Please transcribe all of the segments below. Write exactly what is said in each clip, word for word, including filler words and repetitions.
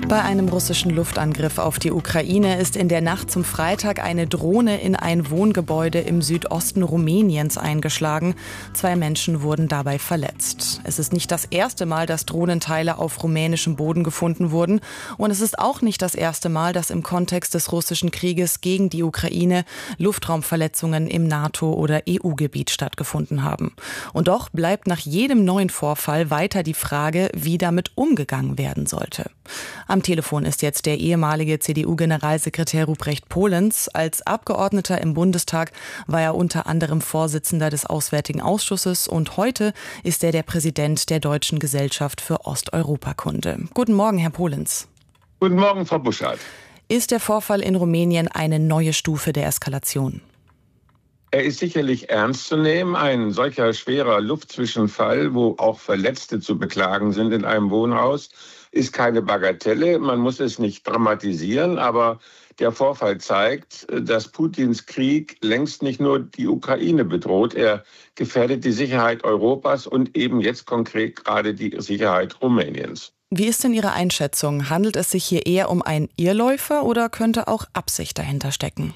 Bei einem russischen Luftangriff auf die Ukraine ist in der Nacht zum Freitag eine Drohne in ein Wohngebäude im Südosten Rumäniens eingeschlagen. Zwei Menschen wurden dabei verletzt. Es ist nicht das erste Mal, dass Drohnenteile auf rumänischem Boden gefunden wurden. Und es ist auch nicht das erste Mal, dass im Kontext des russischen Krieges gegen die Ukraine Luftraumverletzungen im NATO- oder E U-Gebiet stattgefunden haben. Und doch bleibt nach jedem neuen Vorfall weiter die Frage, wie damit umgegangen werden sollte. Am Telefon ist jetzt der ehemalige C D U-Generalsekretär Ruprecht Polenz. Als Abgeordneter im Bundestag war er unter anderem Vorsitzender des Auswärtigen Ausschusses und heute ist er der Präsident der Deutschen Gesellschaft für Osteuropakunde. Guten Morgen, Herr Polenz. Guten Morgen, Frau Buschardt. Ist der Vorfall in Rumänien eine neue Stufe der Eskalation? Er ist sicherlich ernst zu nehmen. Ein solcher schwerer Luftzwischenfall, wo auch Verletzte zu beklagen sind in einem Wohnhaus, ist keine Bagatelle. Man muss es nicht dramatisieren, aber der Vorfall zeigt, dass Putins Krieg längst nicht nur die Ukraine bedroht. Er gefährdet die Sicherheit Europas und eben jetzt konkret gerade die Sicherheit Rumäniens. Wie ist denn Ihre Einschätzung? Handelt es sich hier eher um einen Irrläufer oder könnte auch Absicht dahinter stecken?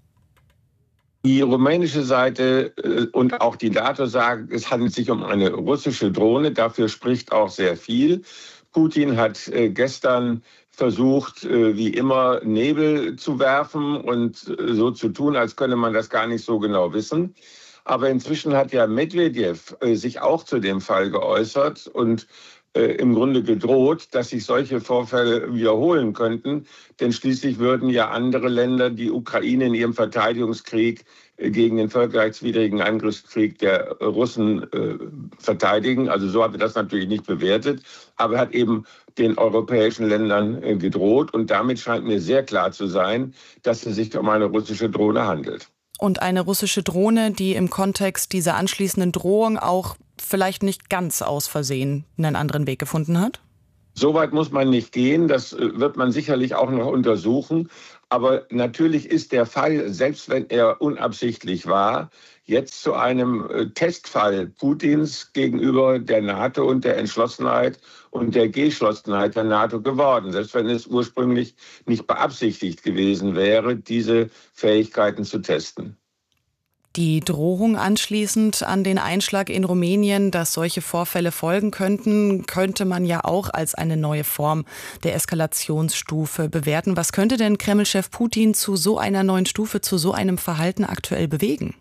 Die rumänische Seite und auch die NATO sagen, es handelt sich um eine russische Drohne. Dafür spricht auch sehr viel. Putin hat gestern versucht, wie immer Nebel zu werfen und so zu tun, als könne man das gar nicht so genau wissen. Aber inzwischen hat ja Medvedev sich auch zu dem Fall geäußert und im Grunde gedroht, dass sich solche Vorfälle wiederholen könnten. Denn schließlich würden ja andere Länder die Ukraine in ihrem Verteidigungskrieg gegen den völkerrechtswidrigen Angriffskrieg der Russen äh, verteidigen. Also so hat er das natürlich nicht bewertet. Aber er hat eben den europäischen Ländern äh, gedroht. Und damit scheint mir sehr klar zu sein, dass es sich um eine russische Drohne handelt. Und eine russische Drohne, die im Kontext dieser anschließenden Drohung auch vielleicht nicht ganz aus Versehen einen anderen Weg gefunden hat? So weit muss man nicht gehen. Das wird man sicherlich auch noch untersuchen. Aber natürlich ist der Fall, selbst wenn er unabsichtlich war, jetzt zu einem Testfall Putins gegenüber der NATO und der Entschlossenheit und der Geschlossenheit der NATO geworden. Selbst wenn es ursprünglich nicht beabsichtigt gewesen wäre, diese Fähigkeiten zu testen. Die Drohung anschließend an den Einschlag in Rumänien, dass solche Vorfälle folgen könnten, könnte man ja auch als eine neue Form der Eskalationsstufe bewerten. Was könnte denn Kreml-Chef Putin zu so einer neuen Stufe, zu so einem Verhalten aktuell bewegen?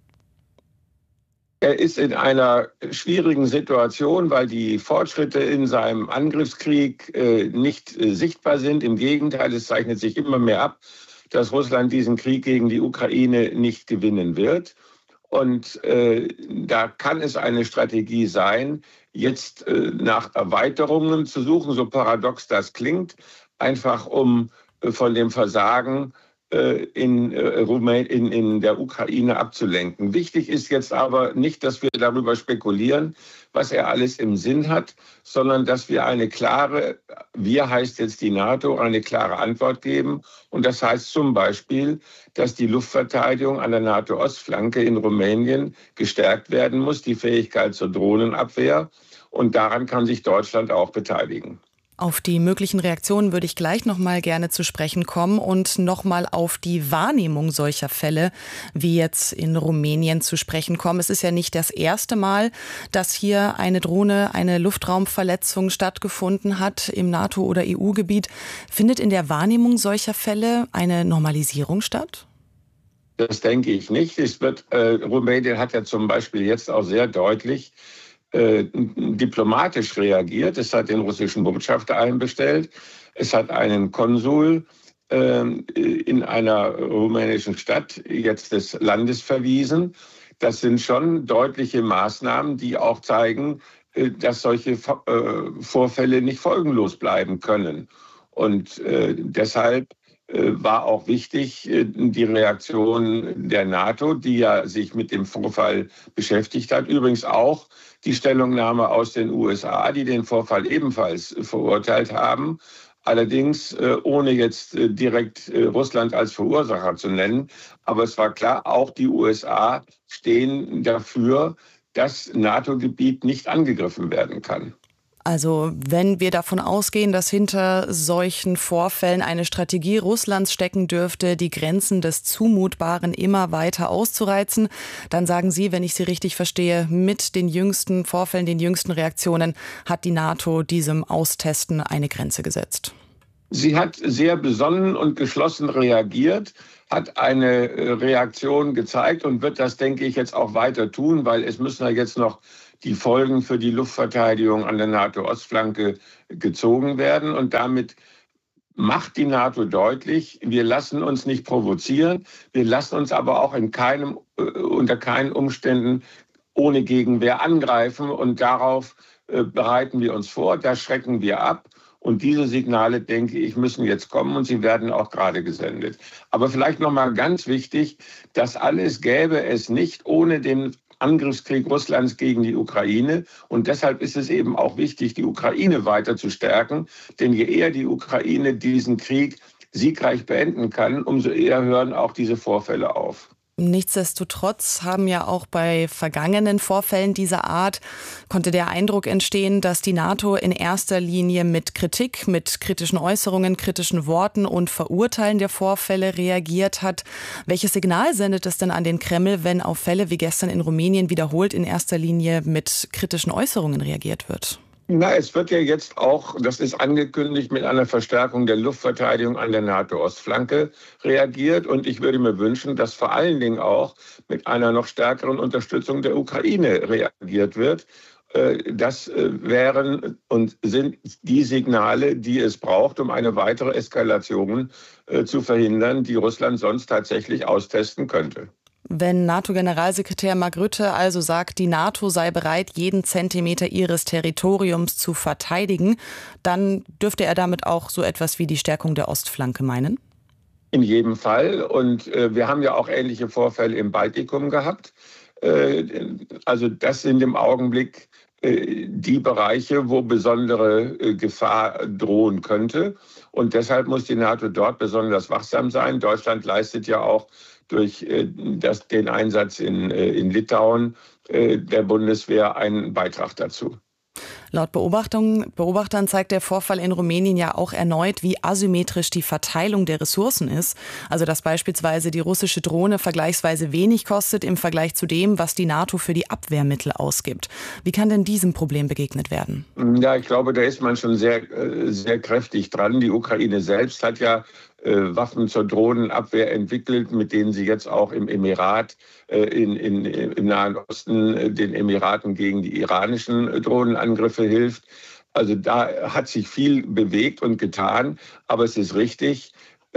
Er ist in einer schwierigen Situation, weil die Fortschritte in seinem Angriffskrieg äh, nicht äh, sichtbar sind. Im Gegenteil, es zeichnet sich immer mehr ab, dass Russland diesen Krieg gegen die Ukraine nicht gewinnen wird. Und äh, da kann es eine Strategie sein, jetzt äh, nach Erweiterungen zu suchen, so paradox das klingt, einfach um äh, von dem Versagen äh, in, äh, Rumän in, in der Ukraine abzulenken. Wichtig ist jetzt aber nicht, dass wir darüber spekulieren, was er alles im Sinn hat, sondern dass wir eine klare, wir heißt jetzt die NATO, eine klare Antwort geben. Und das heißt zum Beispiel, dass die Luftverteidigung an der NATO-Ostflanke in Rumänien gestärkt werden muss, die Fähigkeit zur Drohnenabwehr. Und daran kann sich Deutschland auch beteiligen. Auf die möglichen Reaktionen würde ich gleich noch mal gerne zu sprechen kommen und noch mal auf die Wahrnehmung solcher Fälle wie jetzt in Rumänien zu sprechen kommen. Es ist ja nicht das erste Mal, dass hier eine Drohne, eine Luftraumverletzung stattgefunden hat im NATO- oder E U-Gebiet. Findet in der Wahrnehmung solcher Fälle eine Normalisierung statt? Das denke ich nicht. Es wird, äh, Rumänien hat ja zum Beispiel jetzt auch sehr deutlich Äh, diplomatisch reagiert. Es hat den russischen Botschafter einbestellt. Es hat einen Konsul äh, in einer rumänischen Stadt jetzt des Landes verwiesen. Das sind schon deutliche Maßnahmen, die auch zeigen, äh, dass solche äh, Vorfälle nicht folgenlos bleiben können. Und äh, deshalb war auch wichtig die Reaktion der NATO, die ja sich mit dem Vorfall beschäftigt hat. Übrigens auch die Stellungnahme aus den U S A, die den Vorfall ebenfalls verurteilt haben. Allerdings ohne jetzt direkt Russland als Verursacher zu nennen. Aber es war klar, auch die U S A stehen dafür, dass NATO-Gebiet nicht angegriffen werden kann. Also wenn wir davon ausgehen, dass hinter solchen Vorfällen eine Strategie Russlands stecken dürfte, die Grenzen des Zumutbaren immer weiter auszureizen, dann sagen Sie, wenn ich Sie richtig verstehe, mit den jüngsten Vorfällen, den jüngsten Reaktionen hat die NATO diesem Austesten eine Grenze gesetzt. Sie hat sehr besonnen und geschlossen reagiert, hat eine Reaktion gezeigt und wird das, denke ich, jetzt auch weiter tun, weil es müssen ja jetzt noch die Folgen für die Luftverteidigung an der NATO-Ostflanke gezogen werden. Und damit macht die NATO deutlich, wir lassen uns nicht provozieren, wir lassen uns aber auch in keinem, unter keinen Umständen ohne Gegenwehr angreifen. Und darauf bereiten wir uns vor, da schrecken wir ab. Und diese Signale, denke ich, müssen jetzt kommen und sie werden auch gerade gesendet. Aber vielleicht noch mal ganz wichtig, das alles gäbe es nicht ohne den Angriffskrieg Russlands gegen die Ukraine. Und deshalb ist es eben auch wichtig, die Ukraine weiter zu stärken. Denn je eher die Ukraine diesen Krieg siegreich beenden kann, umso eher hören auch diese Vorfälle auf. Nichtsdestotrotz haben ja auch bei vergangenen Vorfällen dieser Art konnte der Eindruck entstehen, dass die NATO in erster Linie mit Kritik, mit kritischen Äußerungen, kritischen Worten und Verurteilen der Vorfälle reagiert hat. Welches Signal sendet es denn an den Kreml, wenn auf Fälle wie gestern in Rumänien wiederholt in erster Linie mit kritischen Äußerungen reagiert wird? Na, es wird ja jetzt auch, das ist angekündigt, mit einer Verstärkung der Luftverteidigung an der NATO-Ostflanke reagiert. Und ich würde mir wünschen, dass vor allen Dingen auch mit einer noch stärkeren Unterstützung der Ukraine reagiert wird. Das wären und sind die Signale, die es braucht, um eine weitere Eskalation zu verhindern, die Russland sonst tatsächlich austesten könnte. Wenn NATO-Generalsekretär Mark Rutte also sagt, die NATO sei bereit, jeden Zentimeter ihres Territoriums zu verteidigen, dann dürfte er damit auch so etwas wie die Stärkung der Ostflanke meinen? In jedem Fall. Und äh, wir haben ja auch ähnliche Vorfälle im Baltikum gehabt. Äh, also das sind im Augenblick äh, die Bereiche, wo besondere äh, Gefahr drohen könnte. Und deshalb muss die NATO dort besonders wachsam sein. Deutschland leistet ja auch durch äh, das, den Einsatz in, äh, in Litauen äh, der Bundeswehr einen Beitrag dazu. Laut Beobachtung, Beobachtern zeigt der Vorfall in Rumänien ja auch erneut, wie asymmetrisch die Verteilung der Ressourcen ist. Also dass beispielsweise die russische Drohne vergleichsweise wenig kostet im Vergleich zu dem, was die NATO für die Abwehrmittel ausgibt. Wie kann denn diesem Problem begegnet werden? Ja, ich glaube, da ist man schon sehr, sehr kräftig dran. Die Ukraine selbst hat ja Waffen zur Drohnenabwehr entwickelt, mit denen sie jetzt auch im Emirat, in, in, im Nahen Osten, den Emiraten gegen die iranischen Drohnenangriffe hilft. Also da hat sich viel bewegt und getan. Aber es ist richtig,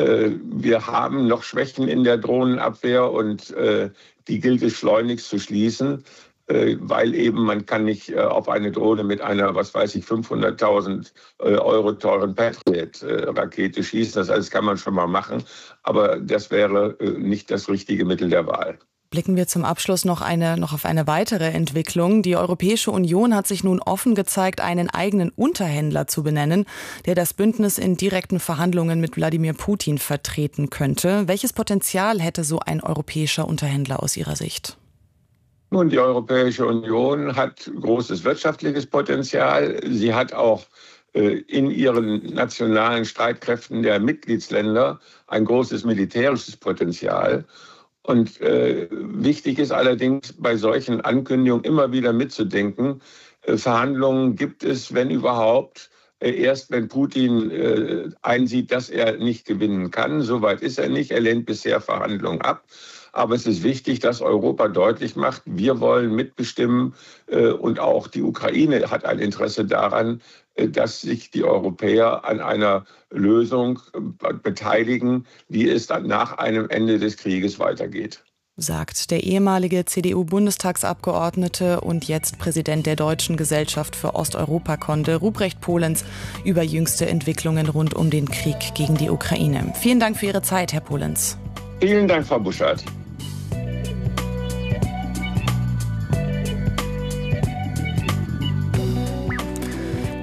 wir haben noch Schwächen in der Drohnenabwehr und die gilt es schleunigst zu schließen. Weil eben man kann nicht auf eine Drohne mit einer, was weiß ich, fünfhunderttausend Euro teuren Patriot-Rakete schießen. Das alles kann man schon mal machen, aber das wäre nicht das richtige Mittel der Wahl. Blicken wir zum Abschluss noch, eine, noch auf eine weitere Entwicklung. Die Europäische Union hat sich nun offen gezeigt, einen eigenen Unterhändler zu benennen, der das Bündnis in direkten Verhandlungen mit Wladimir Putin vertreten könnte. Welches Potenzial hätte so ein europäischer Unterhändler aus Ihrer Sicht? Nun, die Europäische Union hat großes wirtschaftliches Potenzial. Sie hat auch äh, in ihren nationalen Streitkräften der Mitgliedsländer ein großes militärisches Potenzial. Und äh, wichtig ist allerdings bei solchen Ankündigungen immer wieder mitzudenken. Äh, Verhandlungen gibt es, wenn überhaupt, äh, erst wenn Putin äh, einsieht, dass er nicht gewinnen kann. Soweit ist er nicht. Er lehnt bisher Verhandlungen ab. Aber es ist wichtig, dass Europa deutlich macht, wir wollen mitbestimmen und auch die Ukraine hat ein Interesse daran, dass sich die Europäer an einer Lösung beteiligen, wie es dann nach einem Ende des Krieges weitergeht. Sagt der ehemalige C D U-Bundestagsabgeordnete und jetzt Präsident der Deutschen Gesellschaft für Osteuropakunde, Ruprecht Polenz, über jüngste Entwicklungen rund um den Krieg gegen die Ukraine. Vielen Dank für Ihre Zeit, Herr Polenz. Vielen Dank, Frau Buschardt.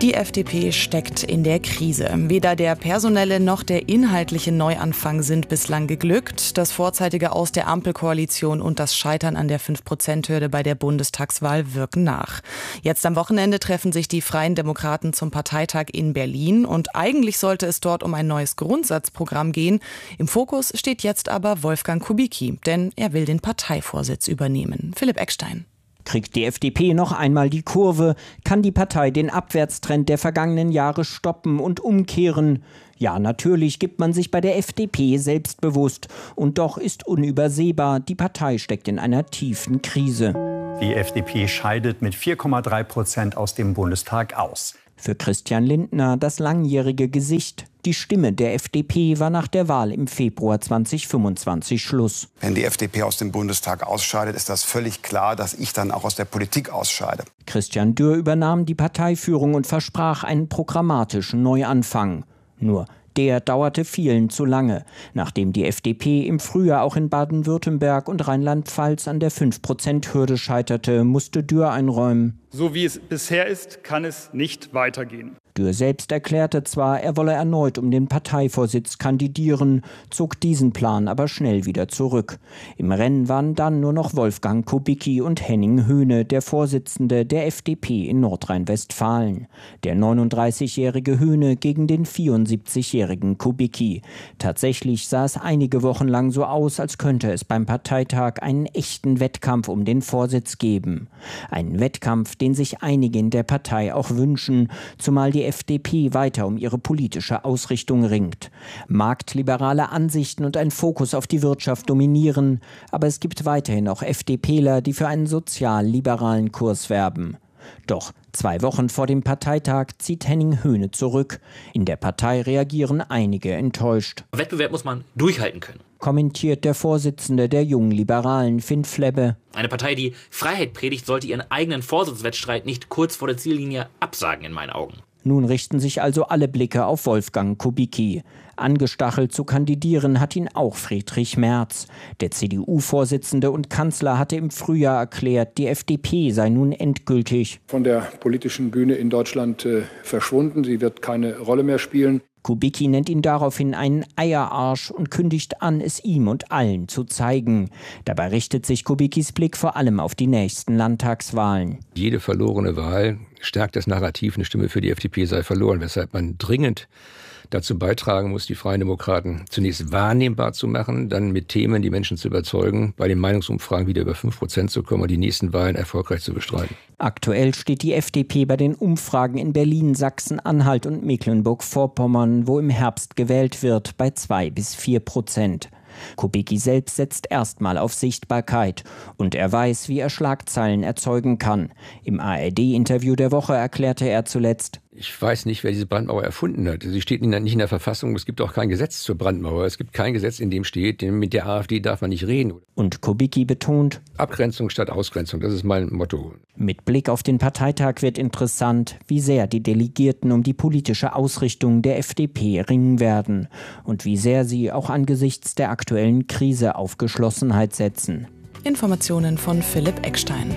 Die F D P steckt in der Krise. Weder der personelle noch der inhaltliche Neuanfang sind bislang geglückt. Das vorzeitige Aus der Ampelkoalition und das Scheitern an der fünf Prozent Hürde bei der Bundestagswahl wirken nach. Jetzt am Wochenende treffen sich die Freien Demokraten zum Parteitag in Berlin und eigentlich sollte es dort um ein neues Grundsatzprogramm gehen. Im Fokus steht jetzt aber Wolfgang Kubicki, denn er will den Parteivorsitz übernehmen. Philipp Eckstein. Kriegt die F D P noch einmal die Kurve, kann die Partei den Abwärtstrend der vergangenen Jahre stoppen und umkehren. Ja, natürlich gibt man sich bei der F D P selbstbewusst. Und doch ist unübersehbar, die Partei steckt in einer tiefen Krise. Die F D P scheidet mit vier Komma drei Prozent aus dem Bundestag aus. Für Christian Lindner das langjährige Gesicht. Die Stimme der F D P war nach der Wahl im Februar zweitausendfünfundzwanzig Schluss. Wenn die F D P aus dem Bundestag ausscheidet, ist das völlig klar, dass ich dann auch aus der Politik ausscheide. Christian Dürr übernahm die Parteiführung und versprach einen programmatischen Neuanfang. Nur der dauerte vielen zu lange. Nachdem die F D P im Frühjahr auch in Baden-Württemberg und Rheinland-Pfalz an der fünf Prozent Hürde scheiterte, musste Dürr einräumen. So wie es bisher ist, kann es nicht weitergehen. Dürr selbst erklärte zwar, er wolle erneut um den Parteivorsitz kandidieren, zog diesen Plan aber schnell wieder zurück. Im Rennen waren dann nur noch Wolfgang Kubicki und Henning Höhne, der Vorsitzende der F D P in Nordrhein-Westfalen. Der neununddreißigjährige Höhne gegen den vierundsiebzigjährigen Kubicki. Tatsächlich sah es einige Wochen lang so aus, als könnte es beim Parteitag einen echten Wettkampf um den Vorsitz geben. Einen Wettkampf, den sich einige in der Partei auch wünschen, zumal die F D P weiter um ihre politische Ausrichtung ringt. Marktliberale Ansichten und ein Fokus auf die Wirtschaft dominieren, aber es gibt weiterhin auch FDPler, die für einen sozial-liberalen Kurs werben. Doch zwei Wochen vor dem Parteitag zieht Henning Höhne zurück. In der Partei reagieren einige enttäuscht. Wettbewerb muss man durchhalten können, kommentiert der Vorsitzende der Jungen Liberalen, Finn Flebbe. Eine Partei, die Freiheit predigt, sollte ihren eigenen Vorsitzwettstreit nicht kurz vor der Ziellinie absagen, in meinen Augen. Nun richten sich also alle Blicke auf Wolfgang Kubicki. Angestachelt zu kandidieren hat ihn auch Friedrich Merz. Der C D U-Vorsitzende und Kanzler hatte im Frühjahr erklärt, die F D P sei nun endgültig von der politischen Bühne in Deutschland äh, verschwunden. Sie wird keine Rolle mehr spielen. Kubicki nennt ihn daraufhin einen Eierarsch und kündigt an, es ihm und allen zu zeigen. Dabei richtet sich Kubickis Blick vor allem auf die nächsten Landtagswahlen. Jede verlorene Wahl stärkt das Narrativ, eine Stimme für die F D P sei verloren, weshalb man dringend dazu beitragen muss, die Freien Demokraten zunächst wahrnehmbar zu machen, dann mit Themen die Menschen zu überzeugen, bei den Meinungsumfragen wieder über fünf Prozent zu kommen und die nächsten Wahlen erfolgreich zu bestreiten. Aktuell steht die F D P bei den Umfragen in Berlin, Sachsen-Anhalt und Mecklenburg-Vorpommern, wo im Herbst gewählt wird, bei zwei bis vier Prozent. Kubicki selbst setzt erstmal auf Sichtbarkeit und er weiß, wie er Schlagzeilen erzeugen kann. Im A R D-Interview der Woche erklärte er zuletzt: Ich weiß nicht, wer diese Brandmauer erfunden hat. Sie steht nicht in der Verfassung. Es gibt auch kein Gesetz zur Brandmauer. Es gibt kein Gesetz, in dem steht, mit der AfD darf man nicht reden. Und Kubicki betont: Abgrenzung statt Ausgrenzung, das ist mein Motto. Mit Blick auf den Parteitag wird interessant, wie sehr die Delegierten um die politische Ausrichtung der F D P ringen werden und wie sehr sie auch angesichts der aktuellen Krise auf Geschlossenheit setzen. Informationen von Philipp Eckstein.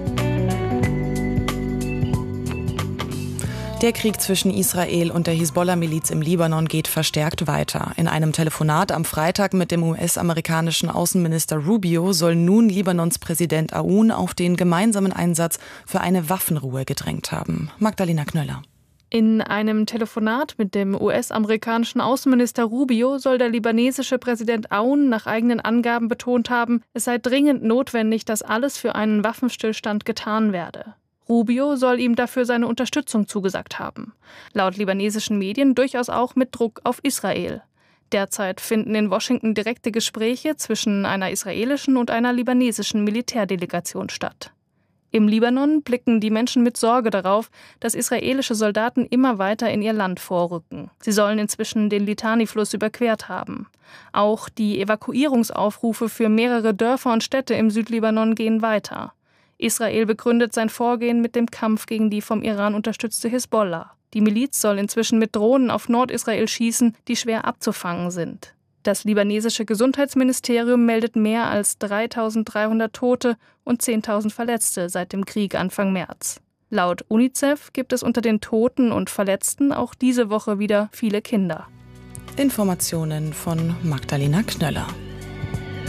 Der Krieg zwischen Israel und der Hisbollah-Miliz im Libanon geht verstärkt weiter. In einem Telefonat am Freitag mit dem U S-amerikanischen Außenminister Rubio soll nun Libanons Präsident Aoun auf den gemeinsamen Einsatz für eine Waffenruhe gedrängt haben. Magdalena Knöller. In einem Telefonat mit dem U S-amerikanischen Außenminister Rubio soll der libanesische Präsident Aoun nach eigenen Angaben betont haben, es sei dringend notwendig, dass alles für einen Waffenstillstand getan werde. Rubio soll ihm dafür seine Unterstützung zugesagt haben. Laut libanesischen Medien durchaus auch mit Druck auf Israel. Derzeit finden in Washington direkte Gespräche zwischen einer israelischen und einer libanesischen Militärdelegation statt. Im Libanon blicken die Menschen mit Sorge darauf, dass israelische Soldaten immer weiter in ihr Land vorrücken. Sie sollen inzwischen den Litani-Fluss überquert haben. Auch die Evakuierungsaufrufe für mehrere Dörfer und Städte im Südlibanon gehen weiter. Israel begründet sein Vorgehen mit dem Kampf gegen die vom Iran unterstützte Hisbollah. Die Miliz soll inzwischen mit Drohnen auf Nordisrael schießen, die schwer abzufangen sind. Das libanesische Gesundheitsministerium meldet mehr als dreitausenddreihundert Tote und zehntausend Verletzte seit dem Krieg Anfang März. Laut UNICEF gibt es unter den Toten und Verletzten auch diese Woche wieder viele Kinder. Informationen von Magdalena Knöller.